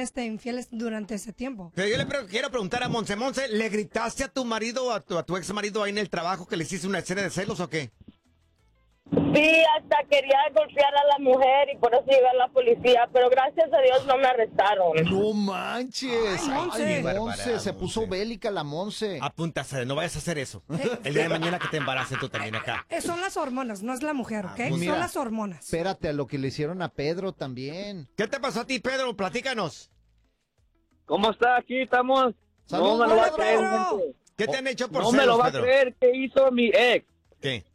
infieles durante ese tiempo. Pero yo quiero preguntar a Monse. Monse, ¿le gritaste a tu marido, a tu ex marido ahí en el trabajo que le hiciste una escena de celos o qué? Sí, hasta quería golpear a la mujer y por eso llegó la policía, pero gracias a Dios no me arrestaron. No manches. Ay, Monse, se puso bélica la Monse. Apúntase, no vayas a hacer eso. El día de mañana que te embaraces tú también acá. Son las hormonas, no es la mujer, ¿ok? Mira, son las hormonas. Espérate a lo que le hicieron a Pedro también. ¿Qué te pasó a ti, Pedro? Platícanos. ¿Cómo está? Aquí estamos. Saludos, no me lo va a Pedro. creer, Pedro. gente. ¿Qué te han hecho por No celos, me lo va Pedro? a creer. ¿Qué hizo mi ex? ¿Qué?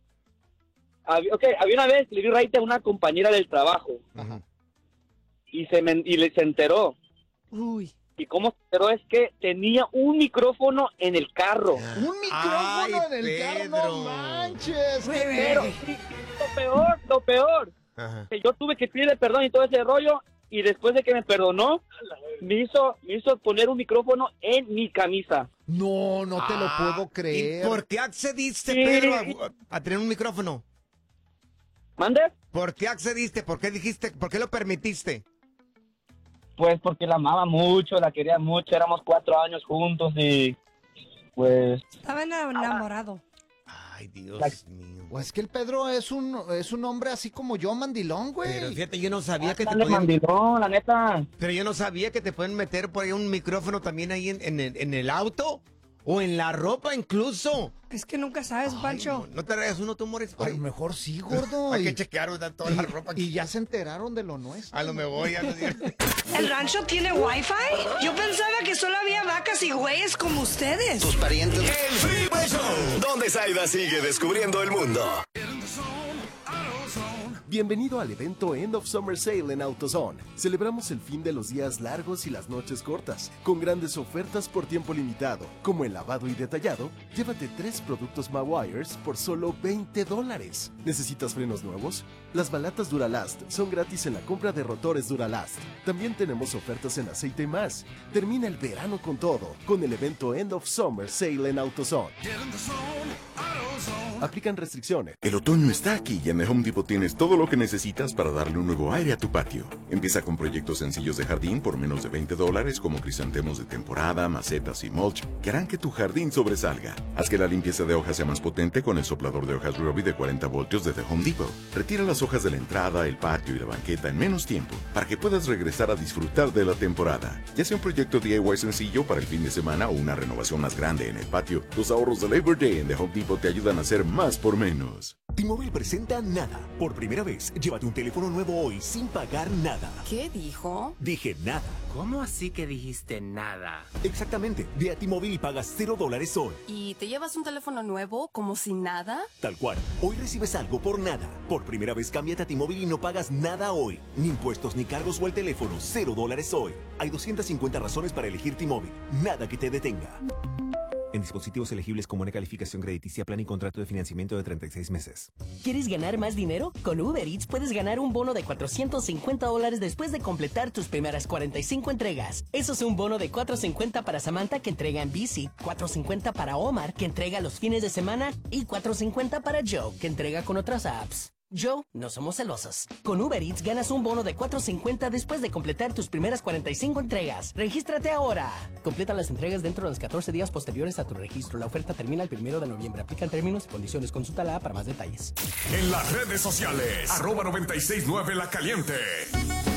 Había una vez que le di raite a una compañera del trabajo. Ajá. Y se enteró. Uy. Y cómo se enteró es que tenía un micrófono en el carro. Un micrófono Ay, en el carro, Pedro. no manches. Güey, Pero sí, lo peor, Ajá. que yo tuve que pedirle perdón y todo ese rollo. Y después de que me perdonó, me hizo poner un micrófono en mi camisa. No, no te lo puedo creer. ¿Y por qué accediste, Sí. Pedro, a tener un micrófono? ¿Mande? ¿Por qué accediste? ¿Por qué dijiste? ¿Por qué lo permitiste? Pues porque la amaba mucho, la quería mucho, éramos 4 años juntos y pues... Estaba enamorado. Ay, Dios mío. Pues es que el Pedro es un hombre así como yo, mandilón, güey. Pero fíjate, yo no sabía que te Dale, podían... mandilón, la neta. Pero yo no sabía que te pueden meter por ahí un micrófono también ahí en el auto. O en la ropa incluso. Es que nunca sabes, Pancho. No te traigas uno, tú mores por A lo ahí. mejor sí, gordo. Hay que chequear toda la ropa. Y ya se enteraron de lo nuestro. A lo mejor ya no digo. ¿El rancho tiene wifi? Yo pensaba que solo había vacas y güeyes como ustedes. Tus parientes. El Freeway Show, donde Zaida sigue descubriendo el mundo. Bienvenido al evento End of Summer Sale en AutoZone. Celebramos el fin de los días largos y las noches cortas, con grandes ofertas por tiempo limitado, como el lavado y detallado. Llévate 3 productos Mawires por solo $20. ¿Necesitas frenos nuevos? Las balatas Duralast son gratis en la compra de rotores Duralast. También tenemos ofertas en aceite y más. Termina el verano con todo, con el evento End of Summer Sale en AutoZone. Aplican restricciones. El otoño está aquí y en The Home Depot tienes todo lo que necesitas para darle un nuevo aire a tu patio. Empieza con proyectos sencillos de jardín por menos de $20, como crisantemos de temporada, macetas y mulch, que harán que tu jardín sobresalga. Haz que la limpieza de hojas sea más potente con el soplador de hojas Ryobi de 40 voltios de The Home Depot. Retira las hojas de la entrada, el patio y la banqueta en menos tiempo, para que puedas regresar a disfrutar de la temporada. Ya sea un proyecto DIY sencillo para el fin de semana o una renovación más grande en el patio, los ahorros de Labor Day en The Home Depot te ayudan a hacer más por menos. T-Mobile presenta Nada. Por primera vez, llévate un teléfono nuevo hoy sin pagar nada. ¿Qué dijo? Dije nada. ¿Cómo así que dijiste nada? Exactamente. Ve a T-Mobile y pagas $0 hoy. ¿Y te llevas un teléfono nuevo como si nada? Tal cual. Hoy recibes algo por nada. Por primera vez, cámbiate a T-Mobile y no pagas nada hoy. Ni impuestos, ni cargos o el teléfono. $0 hoy. Hay 250 razones para elegir T-Mobile. Nada que te detenga. En dispositivos elegibles con buena calificación crediticia, plan y contrato de financiamiento de 36 meses. ¿Quieres ganar más dinero? Con Uber Eats puedes ganar un bono de $450 después de completar tus primeras 45 entregas. Eso es un bono de $450 para Samantha, que entrega en bici, $450 para Omar, que entrega los fines de semana, y $450 para Joe, que entrega con otras apps. Joe, no somos celosos. Con Uber Eats ganas un bono de $450 después de completar tus primeras 45 entregas. ¡Regístrate ahora! Completa las entregas dentro de los 14 días posteriores a tu registro. La oferta termina el 1 de noviembre. Aplican términos y condiciones. Consulta la app para más detalles. En las redes sociales, @969 La Caliente.